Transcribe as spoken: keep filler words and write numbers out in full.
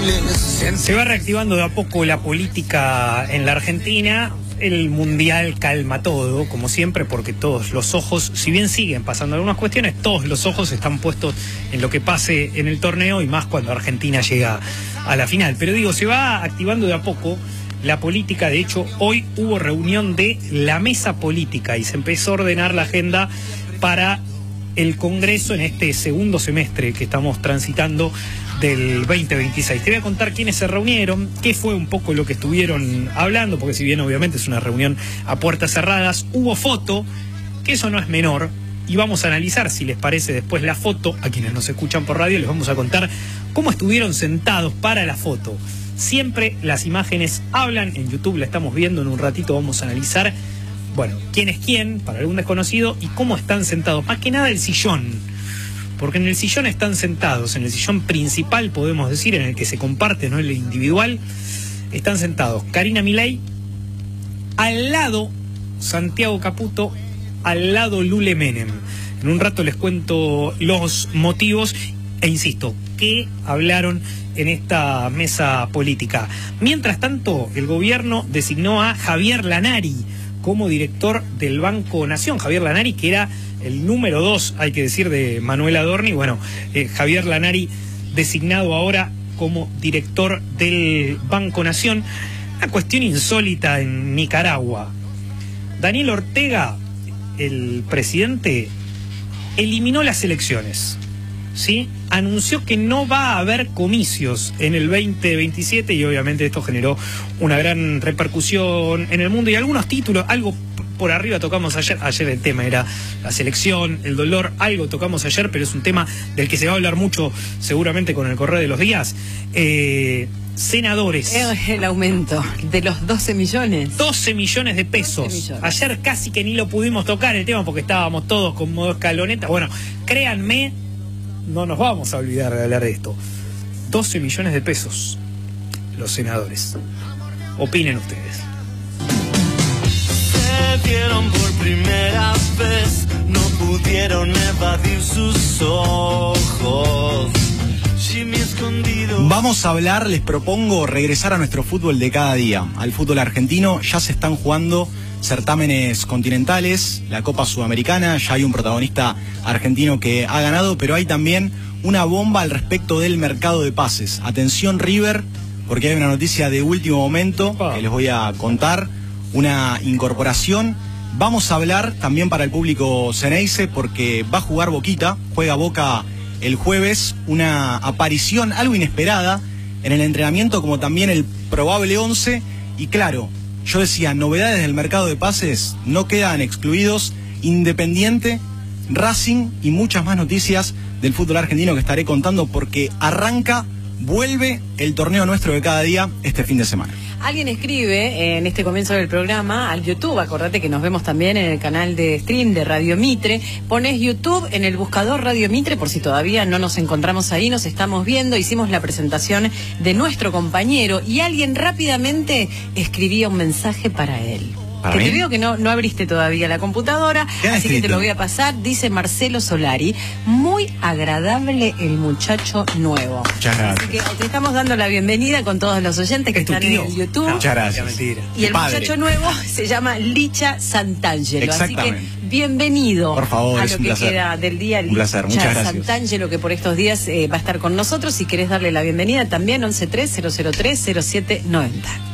Se va reactivando de a poco la política en la Argentina. El Mundial calma todo, como siempre, porque todos los ojos, si bien siguen pasando algunas cuestiones, todos los ojos están puestos en lo que pase en el torneo y más cuando Argentina llega a la final. Pero digo, se va activando de a poco la política. De hecho, hoy hubo reunión de la mesa política y se empezó a ordenar la agenda para el Congreso en este segundo semestre que estamos transitando del veinte veintiséis. Te voy a contar quiénes se reunieron, qué fue un poco lo que estuvieron hablando, porque si bien obviamente es una reunión a puertas cerradas, hubo foto, que eso no es menor, y vamos a analizar, si les parece, después la foto. A quienes nos escuchan por radio les vamos a contar cómo estuvieron sentados para la foto. Siempre las imágenes hablan, en YouTube la estamos viendo, en un ratito vamos a analizar, bueno, quién es quién, para algún desconocido, y cómo están sentados, más que nada el sillón. Porque en el sillón están sentados, en el sillón principal, podemos decir, en el que se comparte, no el individual, están sentados Karina Milei, al lado Santiago Caputo, al lado Lule Menem. En un rato les cuento los motivos e insisto, qué hablaron en esta mesa política. Mientras tanto, el gobierno designó a Javier Lanari como director del Banco Nación. Javier Lanari, que era el número dos, hay que decir, de Manuel Adorni. Bueno, eh, Javier Lanari designado ahora como director del Banco Nación. Una cuestión insólita en Nicaragua. Daniel Ortega, el presidente, eliminó las elecciones, ¿sí? Anunció que no va a haber comicios en el veinte veintisiete y obviamente esto generó una gran repercusión en el mundo y algunos títulos, algo por arriba tocamos ayer, ayer el tema era la selección, el dolor, algo tocamos ayer, pero es un tema del que se va a hablar mucho seguramente con el correr de los días. Eh, senadores. El aumento de los doce millones. doce millones de pesos. Millones. Ayer casi que ni lo pudimos tocar el tema porque estábamos todos con modo escaloneta. Bueno, créanme, no nos vamos a olvidar de hablar de esto. doce millones de pesos los senadores. Opinen ustedes. Se vieron por primera vez, no pudieron evadir sus ojos. Jimmy escondido. Vamos a hablar, les propongo regresar a nuestro fútbol de cada día, al fútbol argentino. Ya se están jugando certámenes continentales, la Copa Sudamericana, ya hay un protagonista argentino que ha ganado, pero hay también una bomba al respecto del mercado de pases. Atención River, porque hay una noticia de último momento que les voy a contar, una incorporación. Vamos a hablar también para el público Ceneice, porque va a jugar Boquita, juega Boca el jueves, una aparición algo inesperada en el entrenamiento, como también el probable once, y claro, yo decía, novedades del mercado de pases no quedan excluidos, Independiente, Racing y muchas más noticias del fútbol argentino que estaré contando porque arranca, vuelve el torneo nuestro de cada día este fin de semana. Alguien escribe en este comienzo del programa al YouTube, acordate que nos vemos también en el canal de stream de Radio Mitre, pones YouTube en el buscador Radio Mitre por si todavía no nos encontramos ahí, nos estamos viendo, hicimos la presentación de nuestro compañero y alguien rápidamente escribía un mensaje para él. Que te veo que no, no abriste todavía la computadora, así que te lo voy a pasar. Dice Marcelo Solari, muy agradable el muchacho nuevo. Muchas gracias. Así que te estamos dando la bienvenida con todos los oyentes que están en el YouTube. Muchas gracias. Y el Padre. Muchacho nuevo se llama Licha Santangelo. Así que bienvenido por favor, a lo que placer. Queda del día. Un placer, muchas gracias. Santangelo, que por estos días eh, va a estar con nosotros. Si querés darle la bienvenida también, once tres cero cero tres cero siete noventa.